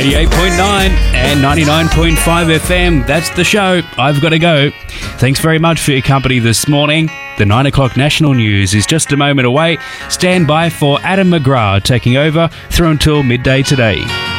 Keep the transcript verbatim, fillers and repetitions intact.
eighty-eight point nine and ninety-nine point five F M. That's the show. I've got to go. Thanks very much for your company this morning. The nine o'clock national news is just a moment away. Stand by for Adam McGrath taking over through until midday today.